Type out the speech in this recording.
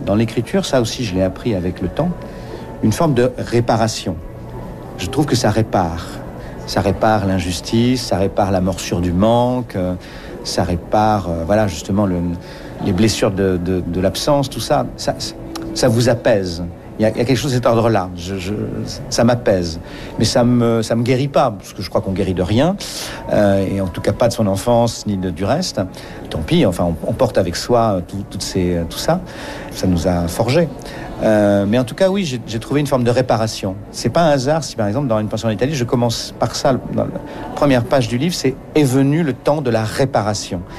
dans l'écriture, ça aussi je l'ai appris avec le temps, une forme de réparation. Je trouve que ça répare. Ça répare l'injustice, ça répare la morsure du manque, ça répare, voilà, justement, les blessures de l'absence, tout ça. Ça vous apaise. Il y a quelque chose de cet ordre-là. Ça m'apaise. Mais ça me guérit pas, parce que je crois qu'on guérit de rien, et en tout cas pas de son enfance, ni du reste. Tant pis, enfin, on porte avec soi tout ça. Ça nous a forgés. Mais en tout cas, oui, j'ai trouvé une forme de réparation. C'est pas un hasard si, par exemple, dans Une pension en Italie, je commence par ça. Dans la première page du livre, c'est « Est venu le temps de la réparation ».